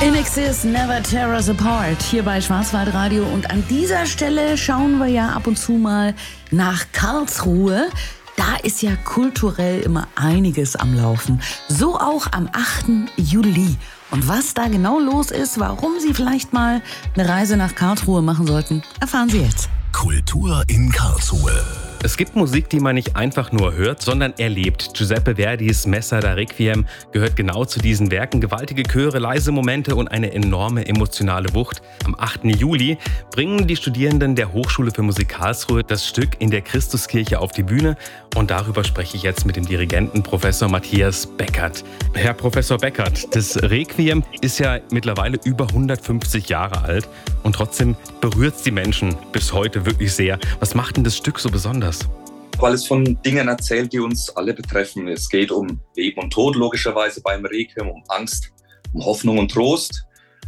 INXS Never Tear Us Apart hier bei Schwarzwaldradio. Und an dieser Stelle schauen wir ja ab und zu mal nach Karlsruhe. Da ist ja kulturell immer einiges am Laufen. So auch am 8. Juli. Und was da genau los ist, warum Sie vielleicht mal eine Reise nach Karlsruhe machen sollten, erfahren Sie jetzt. Kultur in Karlsruhe. Es gibt Musik, die man nicht einfach nur hört, sondern erlebt. Giuseppe Verdis Messa da Requiem gehört genau zu diesen Werken. Gewaltige Chöre, leise Momente und eine enorme emotionale Wucht. Am 8. Juli bringen die Studierenden der Hochschule für Musik Karlsruhe das Stück in der Christuskirche auf die Bühne. Und darüber spreche ich jetzt mit dem Dirigenten Professor Matthias Beckert. Herr Professor Beckert, das Requiem ist ja mittlerweile über 150 Jahre alt und trotzdem berührt es die Menschen bis heute wirklich sehr. Was macht denn das Stück so besonders? Weil es von Dingen erzählt, die uns alle betreffen. Es geht um Leben und Tod, logischerweise beim Requiem, um Angst, um Hoffnung und Trost.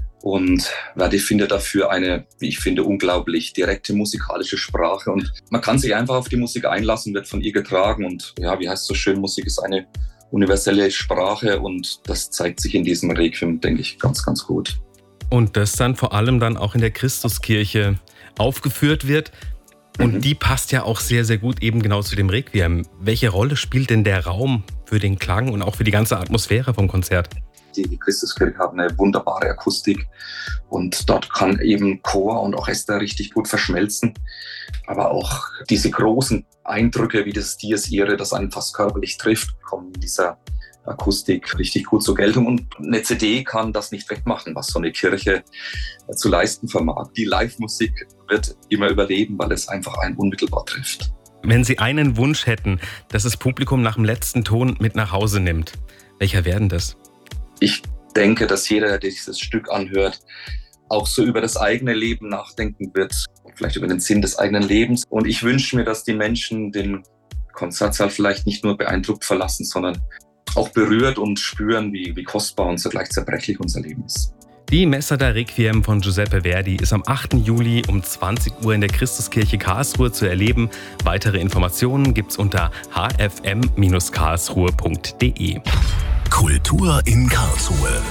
Und Verdi findet dafür eine, wie ich finde, unglaublich direkte musikalische Sprache. Und man kann sich einfach auf die Musik einlassen, wird von ihr getragen. Und ja, wie heißt es so schön, Musik ist eine universelle Sprache. Und das zeigt sich in diesem Requiem, denke ich, ganz, ganz gut. Und das dann vor allem dann auch in der Christuskirche aufgeführt wird. Und die passt ja auch sehr, sehr gut eben genau zu dem Requiem. Welche Rolle spielt denn der Raum für den Klang und auch für die ganze Atmosphäre vom Konzert? Die Christuskirche hat eine wunderbare Akustik und dort kann eben Chor und Orchester richtig gut verschmelzen. Aber auch diese großen Eindrücke wie das Dies Irae, das einen fast körperlich trifft, kommen in dieser Akustik richtig gut zur Geltung. Und eine CD kann das nicht wegmachen, was so eine Kirche zu leisten vermag. Die Live-Musik wird immer überleben, weil es einfach einen unmittelbar trifft. Wenn Sie einen Wunsch hätten, dass das Publikum nach dem letzten Ton mit nach Hause nimmt, welcher wäre denn das? Ich denke, dass jeder, der dieses Stück anhört, auch so über das eigene Leben nachdenken wird, vielleicht über den Sinn des eigenen Lebens. Und ich wünsche mir, dass die Menschen den Konzertsaal vielleicht nicht nur beeindruckt verlassen, sondern auch berührt und spüren, wie kostbar und zugleich zerbrechlich unser Leben ist. Die Messa da Requiem von Giuseppe Verdi ist am 8. Juli um 20 Uhr in der Christuskirche Karlsruhe zu erleben. Weitere Informationen gibt's unter hfm-karlsruhe.de. Kultur in Karlsruhe.